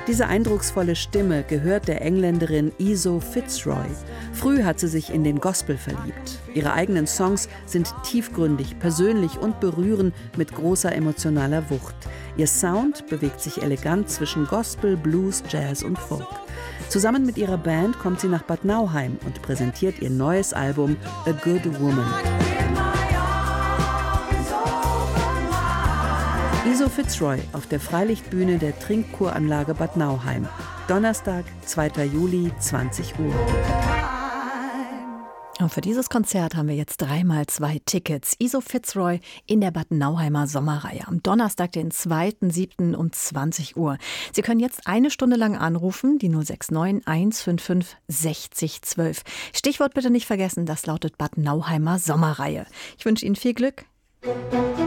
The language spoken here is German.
Diese eindrucksvolle Stimme gehört der Engländerin Izo Fitzroy. Früh hat sie sich in den Gospel verliebt. Ihre eigenen Songs sind tiefgründig, persönlich und berühren mit großer emotionaler Wucht. Ihr Sound bewegt sich elegant zwischen Gospel, Blues, Jazz und Folk. Zusammen mit ihrer Band kommt sie nach Bad Nauheim und präsentiert ihr neues Album A Good Woman. Izo Fitzroy auf der Freilichtbühne der Trinkkuranlage Bad Nauheim. Donnerstag, 2. Juli, 20 Uhr. Und für dieses Konzert haben wir jetzt 3x2 Tickets. Izo Fitzroy in der Bad Nauheimer Sommerreihe. Am Donnerstag, den 2.7. um 20 Uhr. Sie können jetzt 1 Stunde lang anrufen, die 069 155 60 12. Stichwort bitte nicht vergessen, das lautet Bad Nauheimer Sommerreihe. Ich wünsche Ihnen viel Glück.